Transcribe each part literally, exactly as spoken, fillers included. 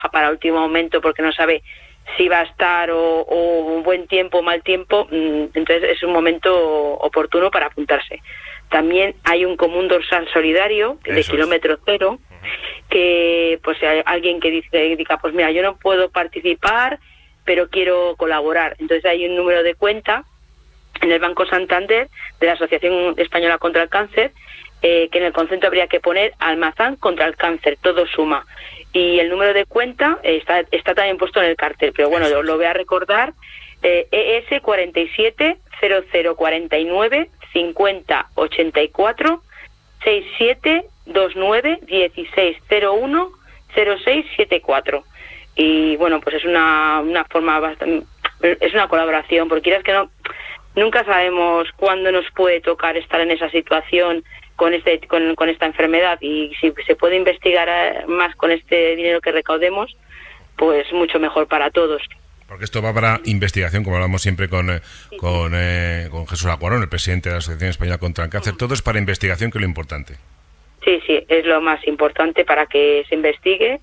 para último momento porque no sabe si va a estar o, o buen tiempo o mal tiempo, entonces es un momento oportuno para apuntarse. También hay un común dorsal solidario de Eso kilómetro es. cero, que pues si hay alguien que dice, diga, pues mira, yo no puedo participar, pero quiero colaborar. Entonces hay un número de cuenta en el Banco Santander de la Asociación Española contra el Cáncer, eh, que en el concepto habría que poner Almazán contra el cáncer, todo suma. Y el número de cuenta eh, está, está también puesto en el cartel, pero bueno, lo, lo voy a recordar, eh, E S cuarenta y siete cero cero cuarenta y nueve cincuenta ochenta y cuatro sesenta y siete veintinueve dieciséis cero uno cero seis setenta y cuatro. Y bueno, pues es una, una forma bastante, es una colaboración, porque quieras que no, nunca sabemos cuándo nos puede tocar estar en esa situación con este con, con esta enfermedad, y si se puede investigar más con este dinero que recaudemos, pues mucho mejor para todos. Porque esto va para investigación, como hablamos siempre con, eh, con, eh, con Jesús Aguarón, el presidente de la Asociación Española contra el Cáncer. Todo es para investigación, que es lo importante. Sí, sí, es lo más importante para que se investigue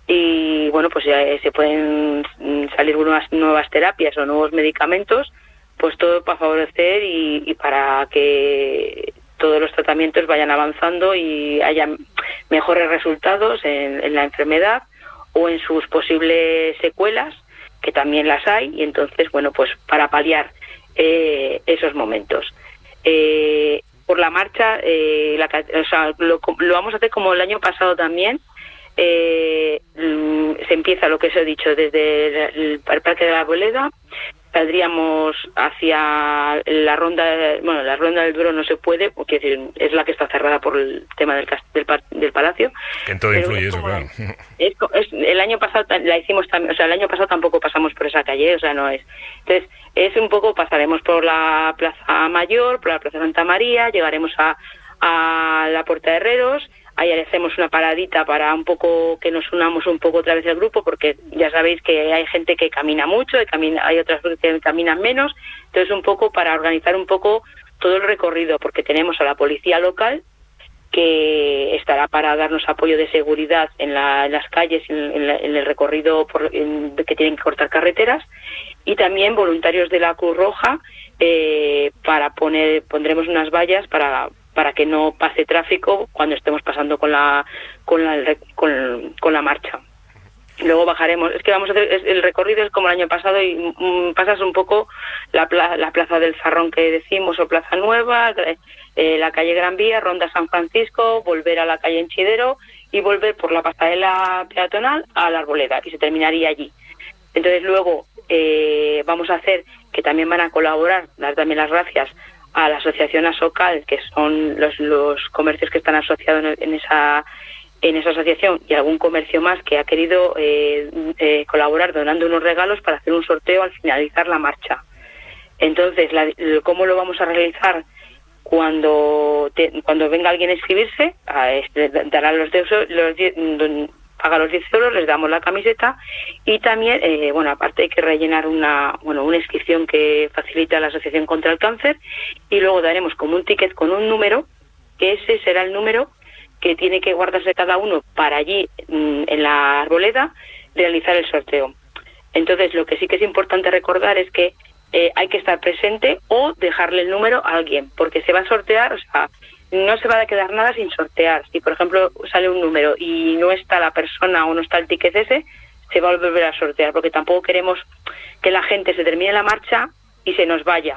y, bueno, pues ya se pueden salir unas nuevas terapias o nuevos medicamentos, pues todo para favorecer y, y para que todos los tratamientos vayan avanzando y haya mejores resultados en, en la enfermedad o en sus posibles secuelas, que también las hay, y entonces, bueno, pues para paliar eh, esos momentos. Eh, por la marcha, eh, la, o sea, lo, lo vamos a hacer como el año pasado también. Eh, se empieza, lo que os he dicho, desde el, el Parque de la Arboleda. Saldríamos hacia la ronda, bueno, la ronda del Duero no se puede, porque es, decir, es la que está cerrada por el tema del, del, del palacio. Que en todo Pero influye eso, claro. Es, es, el año pasado la hicimos también, o sea, el año pasado tampoco pasamos por esa calle, o sea, no es. Entonces, es un poco, pasaremos por la Plaza Mayor, por la Plaza Santa María, llegaremos a, a la Puerta de Herreros. Ahí hacemos una paradita para un poco que nos unamos un poco otra vez al grupo, porque ya sabéis que hay gente que camina mucho, y camina, hay otras que caminan menos, entonces un poco para organizar un poco todo el recorrido, porque tenemos a la policía local que estará para darnos apoyo de seguridad en, la, en las calles, en, en, la, en el recorrido por, en, que tienen que cortar carreteras, y también voluntarios de la Cruz Roja, eh, para poner, pondremos unas vallas para para que no pase tráfico cuando estemos pasando con la con la con, con la marcha. Luego bajaremos, es que vamos a hacer, es, el recorrido es como el año pasado, y um, pasas un poco la, pla, la Plaza del Zarrón que decimos, o Plaza Nueva, eh, la calle Gran Vía, Ronda San Francisco, volver a la calle Enchidero y volver por la pasarela peatonal a la Arboleda, y se terminaría allí. Entonces luego eh, vamos a hacer, que también van a colaborar, dar también las gracias a la asociación ASOCAL, que son los, los comercios que están asociados en, en esa en esa asociación, y algún comercio más que ha querido eh, eh, colaborar donando unos regalos para hacer un sorteo al finalizar la marcha. Entonces, la, ¿cómo lo vamos a realizar? Cuando te, cuando venga alguien a inscribirse, a este, dará los, de, los diez, paga los diez euros, les damos la camiseta, y también, eh, bueno, aparte hay que rellenar una bueno una inscripción que facilita la Asociación contra el Cáncer, y luego daremos como un ticket con un número, que ese será el número que tiene que guardarse cada uno para allí, en la Arboleda, realizar el sorteo. Entonces, lo que sí que es importante recordar es que eh, hay que estar presente o dejarle el número a alguien, porque se va a sortear, o sea, no se va a quedar nada sin sortear. Si, por ejemplo, sale un número y no está la persona o no está el ticket ese, se va a volver a sortear, porque tampoco queremos que la gente se termine la marcha y se nos vaya.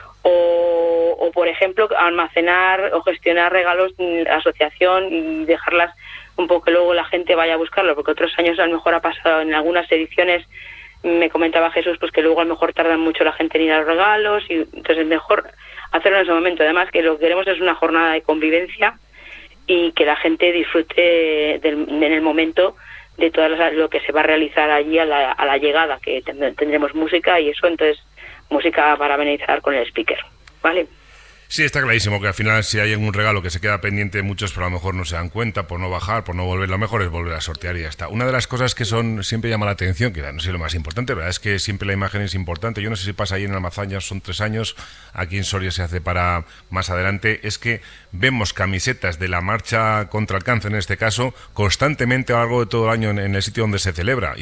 O, o por ejemplo, almacenar o gestionar regalos en la asociación y dejarlas un poco que luego la gente vaya a buscarlo, porque otros años a lo mejor ha pasado en algunas ediciones, me comentaba Jesús, pues que luego a lo mejor tardan mucho la gente en ir a los regalos, y entonces es mejor hacerlo en ese momento. Además, que lo que queremos es una jornada de convivencia y que la gente disfrute del, en el momento de todo lo que se va a realizar allí a la, a la llegada, que tendremos música y eso, entonces música para amenizar con el speaker, ¿vale? Sí, está clarísimo que al final, si hay algún regalo que se queda pendiente, muchos pero a lo mejor no se dan cuenta por no bajar, por no volver, lo mejor es volver a sortear y ya está. Una de las cosas que son siempre llama la atención, que no sé lo más importante, ¿verdad? Es que siempre la imagen es importante. Yo no sé si pasa ahí en Almazán, ya son tres años, aquí en Soria se hace para más adelante, es que vemos camisetas de la marcha contra el cáncer, en este caso, constantemente a lo largo de todo el año en, en el sitio donde se celebra.